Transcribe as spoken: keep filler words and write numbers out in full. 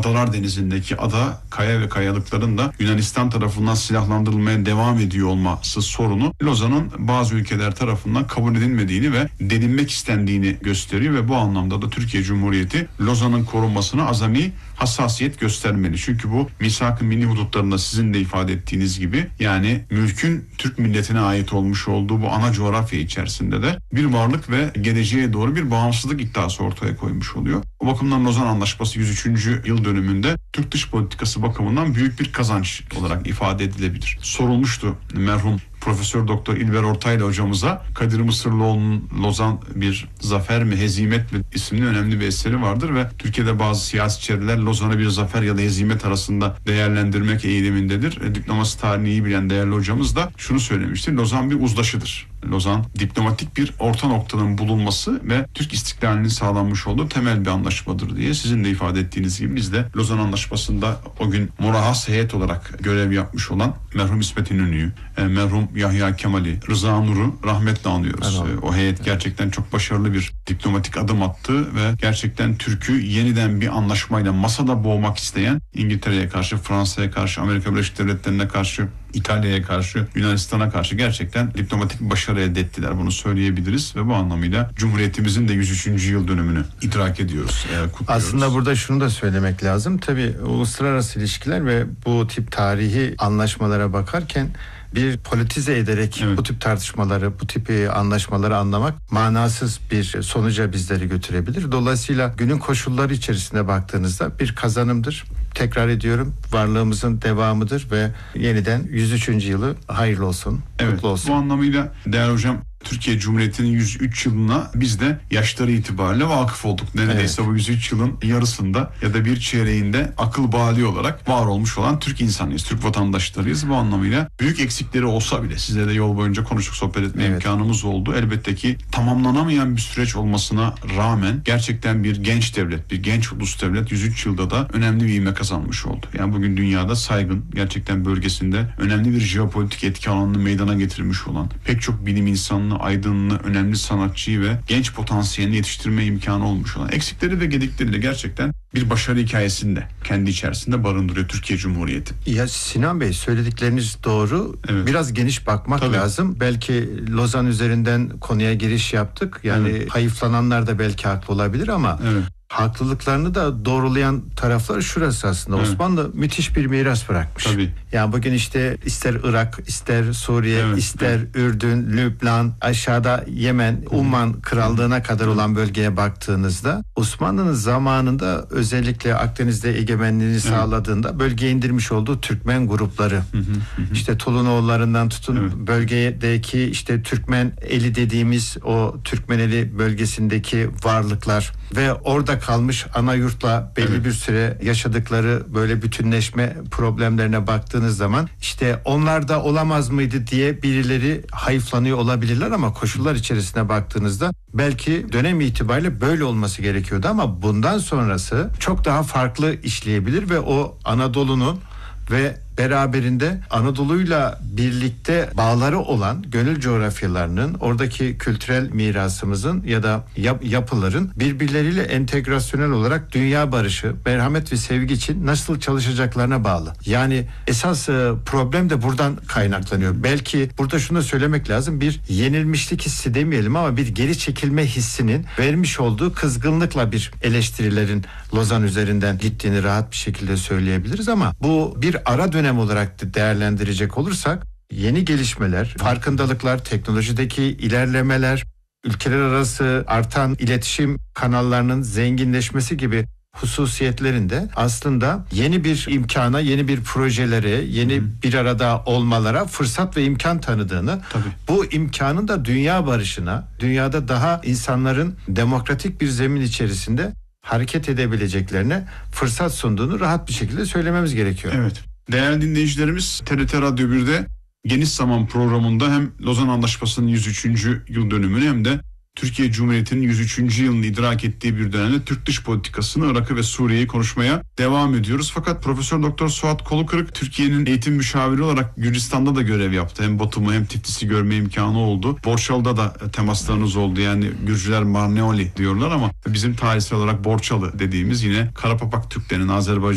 Adalar Denizi'ndeki ada, kaya ve kayalıkların da Yunanistan tarafından silahlandırılmaya devam ediyor olması sorunu Lozan'ın bazı ülkeler tarafından kabul edilmediğini ve delinmek istendiğini gösteriyor ve bu anlamda da Türkiye Cumhuriyeti Lozan'ın korunmasına azami hassasiyet göstermeli. Çünkü bu misak-ı milli hudutlarında sizin de ifade ettiğiniz gibi, yani mülkün Türk milletine ait olmuş olduğu bu ana coğrafya içerisinde de bir varlık ve geleceğe doğru bir bağımsızlık iddiası ortaya koymuş oluyor. O bakımdan Lozan Anlaşması yüz üçüncü yıl dönümünde Türk dış politikası bakımından büyük bir kazanç olarak ifade edilebilir. Sorulmuştu merhum Profesör Doktor İlber Ortaylı hocamıza, Kadir Mısırlıoğlu'nun Lozan bir zafer mi hezimet mi isimli önemli bir eseri vardır ve Türkiye'de bazı siyasi çevreler Lozan'ı bir zafer ya da hezimet arasında değerlendirmek eğilimindedir. E, diplomasi tarihini iyi bilen değerli hocamız da şunu söylemiştir: Lozan bir uzlaşıdır. Lozan diplomatik bir orta noktanın bulunması ve Türk istiklalinin sağlanmış olduğu temel bir anlaşmadır diye. Sizin de ifade ettiğiniz gibi biz de Lozan Anlaşması'nda o gün murahhas heyet olarak görev yapmış olan merhum İsmet İnönü'yü, e, merhum Yahya Kemal'i, Rıza Nur'u rahmetle anıyoruz. E, o heyet gerçekten çok başarılı bir diplomatik adım attı ve gerçekten Türk'ü yeniden bir anlaşmayla masada boğmak isteyen İngiltere'ye karşı, Fransa'ya karşı, Amerika Birleşik Devletleri'ne karşı, İtalya'ya karşı, Yunanistan'a karşı gerçekten diplomatik bir başarı elde ettiler. Bunu söyleyebiliriz ve bu anlamıyla Cumhuriyetimizin de yüz üçüncü yıl dönümünü idrak ediyoruz, e, kutluyoruz. Aslında burada şunu da söylemek lazım. Tabii uluslararası ilişkiler ve bu tip tarihi anlaşmalara bakarken bir politize ederek evet. bu tip tartışmaları, bu tip anlaşmaları anlamak manasız bir sonuca bizleri götürebilir. Dolayısıyla günün koşulları içerisinde baktığınızda bir kazanımdır. Tekrar ediyorum, varlığımızın devamıdır ve yeniden yüz üçüncü yılı hayırlı olsun, evet, mutlu olsun. Bu anlamıyla değerli hocam, Türkiye Cumhuriyeti'nin yüz üç yılına biz de yaşları itibariyle vakıf olduk. Neredeyse evet. bu yüz üç yılın yarısında ya da bir çeyreğinde akıl bali olarak var olmuş olan Türk insanıyız, Türk vatandaşlarıyız. Bu anlamıyla büyük eksikleri olsa bile size de yol boyunca konuşup sohbet etme evet. imkanımız oldu. Elbette ki tamamlanamayan bir süreç olmasına rağmen gerçekten bir genç devlet, bir genç ulus devlet yüz üç yılda da önemli bir ivme kazanmış oldu. Yani bugün dünyada saygın, gerçekten bölgesinde önemli bir jeopolitik etki alanını meydana getirmiş olan, pek çok bilim insanını, aydınını, önemli sanatçıyı ve genç potansiyelini yetiştirme imkanı olmuş olan, eksikleri ve gedikleriyle gerçekten bir başarı hikayesinde kendi içerisinde barındırıyor Türkiye Cumhuriyeti. Ya Sinan Bey, söyledikleriniz doğru. Evet. Biraz geniş bakmak Tabii. lazım. Belki Lozan üzerinden konuya giriş yaptık. Yani evet. hayıflananlar da belki haklı olabilir ama evet. haklılıklarını da doğrulayan taraflar şurası aslında. Evet. Osmanlı müthiş bir miras bırakmış. Tabii. Yani bugün işte ister Irak, ister Suriye, evet. ister evet. Ürdün, Lübnan, aşağıda Yemen, Umman krallığına kadar evet. olan bölgeye baktığınızda Osmanlı'nın zamanında özellikle Akdeniz'de egemenliğini evet. sağladığında bölgeye indirmiş olduğu Türkmen grupları, hı hı hı. işte Tolunoğullarından tutun evet. bölgedeki işte Türkmen eli dediğimiz o Türkmeneli bölgesindeki varlıklar ve orada kalmış ana yurtla belli evet. bir süre yaşadıkları böyle bütünleşme problemlerine baktığınız zaman işte onlar da olamaz mıydı diye birileri hayıflanıyor olabilirler ama koşullar içerisine baktığınızda belki dönem itibariyle böyle olması gerekiyordu ama bundan sonrası çok daha farklı işleyebilir ve o Anadolu'nun ve beraberinde Anadolu'yla birlikte bağları olan gönül coğrafyalarının, oradaki kültürel mirasımızın ya da yap- yapıların birbirleriyle entegrasyonel olarak dünya barışı, merhamet ve sevgi için nasıl çalışacaklarına bağlı. Yani esas e, problem de buradan kaynaklanıyor. Belki burada şunu da söylemek lazım, bir yenilmişlik hissi demeyelim ama bir geri çekilme hissinin vermiş olduğu kızgınlıkla bir eleştirilerin Lozan üzerinden gittiğini rahat bir şekilde söyleyebiliriz ama bu bir ara dönem olarak değerlendirecek olursak yeni gelişmeler, farkındalıklar, teknolojideki ilerlemeler, ülkeler arası artan iletişim kanallarının zenginleşmesi gibi hususiyetlerinde aslında yeni bir imkana, yeni bir projelere, yeni hmm. bir arada olmalara fırsat ve imkan tanıdığını, Tabii. bu imkanın da dünya barışına, dünyada daha insanların demokratik bir zemin içerisinde hareket edebileceklerine fırsat sunduğunu rahat bir şekilde söylememiz gerekiyor. Evet. Değerli dinleyicilerimiz, T R T Radyo bir'de Geniş Zaman programında hem Lozan Anlaşması'nın yüz üçüncü yıl dönümünü hem de Türkiye Cumhuriyeti'nin yüz üçüncü yılını idrak ettiği bir dönemde Türk dış politikasını, Irak'ı ve Suriye'yi konuşmaya devam ediyoruz. Fakat Profesör Doktor Suat Kolukırık Türkiye'nin eğitim müşaviri olarak Gürcistan'da da görev yaptı. Hem Batum'u hem Tiflis'i görme imkanı oldu. Borçalı'da da temaslarınız oldu. Yani Gürcüler Marneoli diyorlar ama bizim tarihsel olarak Borçalı dediğimiz yine Karapapak Türklerinin, Azerbaycan